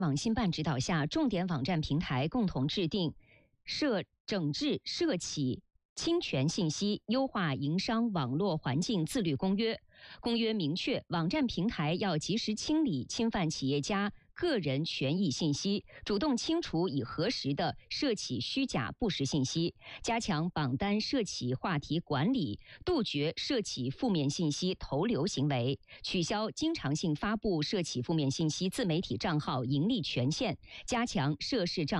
网信办指导下，重点网站平台共同制定整治涉企侵权信息、优化营商网络环境自律公约。公约明确，网站平台要及时清理侵犯企业家个人权益信息，主动清除已核实的涉企虚假不实信息，加强榜单涉企话题管理，杜绝涉企负面信息投流行为，取消经常性发布涉企负面信息自媒体账号盈利权限，加强涉事账